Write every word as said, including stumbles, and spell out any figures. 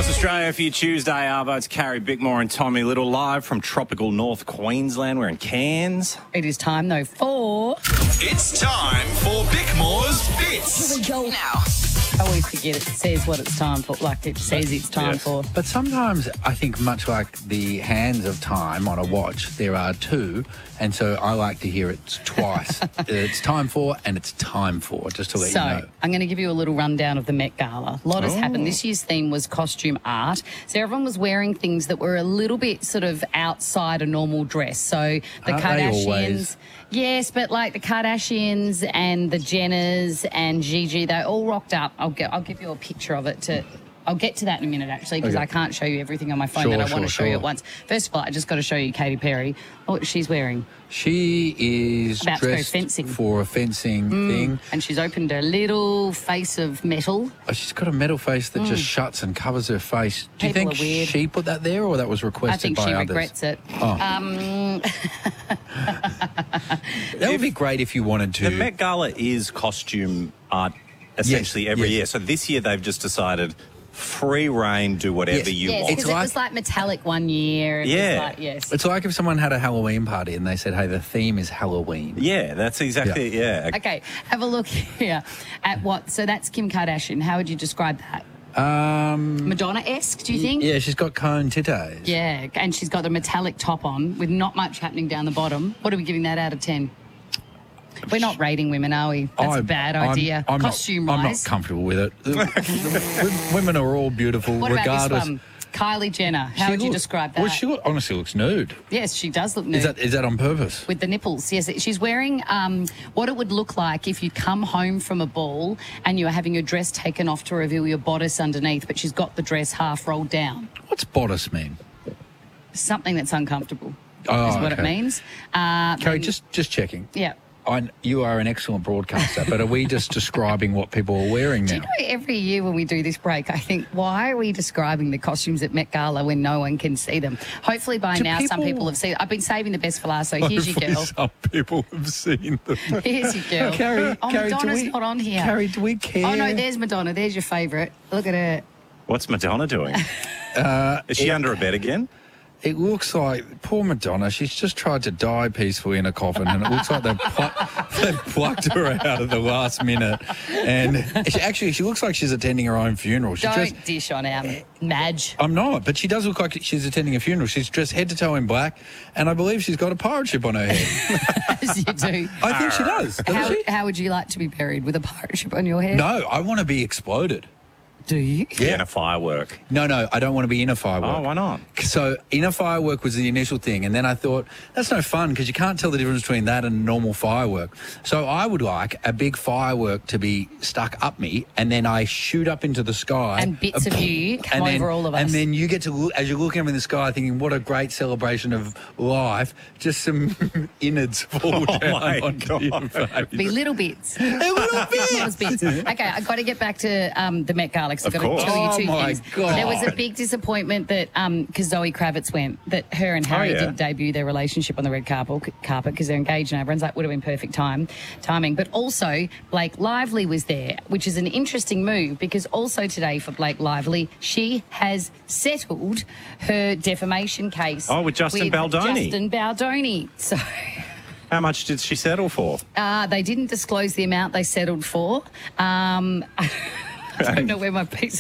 Across Australia for your Tuesday, Arvo. It's Carrie Bickmore and Tommy Little live from tropical North Queensland. We're in Cairns. It is time, though, for... It's time for Bickmore's Bits. Here we go now. I always forget it says what it's time for, like it says it's time Yes. for. But sometimes I think much like the hands of time on a watch, there are two, and so I like to hear it twice. It's time for and it's time for, just to let So, you know. I'm going to give you a little rundown of the Met Gala. A lot has Oh. happened. This year's theme was costume art. So everyone was wearing things that were a little bit sort of outside a normal dress. So the Aren't they Kardashians... always? Yes, but like the Kardashians and the Jenners and Gigi, they all rocked up. I'll, get, I'll give you a picture of it to... I'll get to that in a minute, actually, because Okay. I can't show you everything on my phone Sure, that I sure, want to show you sure. at once. First of all, I just got to show you Katy Perry. Oh, she's wearing. She is About to go dressed fencing. for a fencing thing. And she's opened a little face of metal. Oh, she's got a metal face that just shuts and covers her face. Do you People think are weird. she put that there, or that was requested I think by she others? regrets it. Oh. Um, That would be great if you wanted to. The Met Gala is costume art essentially Yes, every yes. year. So this year they've just decided free reign, do whatever Yes. you yes, want. because It's it like- was like metallic one year. It was Yeah. like, yes. It's like if someone had a Halloween party and they said, hey, the theme is Halloween. Yeah, that's exactly, yeah. Okay, have a look here at what. So that's Kim Kardashian. How would you describe that? Um, Madonna-esque, do you think? yeah, she's got cone titties. Yeah, and she's got a metallic top on with not much happening down the bottom. What are we giving that out of ten? We're not rating women, are we? That's a I'm- bad I'm- idea. I'm, Costume not, I'm not wise. comfortable with it. W- Women are all beautiful, What about regardless. this one? Kylie Jenner. How She would you look- describe that? Well, she look, honestly looks nude. Yes, she does look nude. Is that is that on purpose? With the nipples, yes. She's wearing um, what it would look like if you come home from a ball and you are having your dress taken off to reveal your bodice underneath, but she's got the dress half rolled down. What's bodice mean? Something that's uncomfortable Oh, is what it okay. means. Uh, Carrie, then- just just checking. yeah. I, you are an excellent broadcaster, but are we just describing what people are wearing Do now? you know, every year when we do this break, I think, why are we describing the costumes at Met Gala when no one can see them? Hopefully by Do now some people- people have seen. I've been saving the best for last, so here's your Hopefully girl. Some people have seen them. Here's your girl. Carrie, oh, Carrie, do Madonna's we- not on here. Carrie, do we care? Oh, no, there's Madonna. There's your favourite. Look at her. What's Madonna doing? Is she under a bed again? It looks like poor Madonna. She's just tried to die peacefully in a coffin, and it looks like they've, pl- they've plucked her out at the last minute. And she, actually, she looks like she's attending her own funeral. She Don't dressed, dish on our Madge. I'm not, but she does look like she's attending a funeral. She's dressed head to toe in black, and I believe she's got a pirate ship on her head. As you do. I think she does. Doesn't How, she? how would you like to be buried? With a pirate ship on your head? No, I want to be exploded. Do you? Yeah. In a firework. No, no, I don't want to be in a firework. Oh, why not? So in a firework was the initial thing, and then I thought that's no fun because you can't tell the difference between that and a normal firework. So I would like a big firework to be stuck up me, and then I shoot up into the sky, And bits of you come and then- over all of us. And then you get to look, as you're looking up in the sky, thinking, "What a great celebration of life!" Just some innards fall Oh, down my onto your God. face. Be little bits. little Those bits. Okay, I've got to get back to um, the Met Gala because I've Of got course. to tell you Oh, two my things. God. There was a big disappointment that because Zoe Kravitz went, that her and Harry Oh, yeah. didn't debut their relationship on the red carpet carpet because they're engaged and everyone's like, would have been perfect time timing. But also Blake Lively was there, which is an interesting move because also today for Blake Lively, she has settled her defamation case. Oh, with Justin Baldoni. Justin Baldoni. So. How much did she settle for? Uh, they didn't disclose the amount they settled for. Um, I don't know where my piece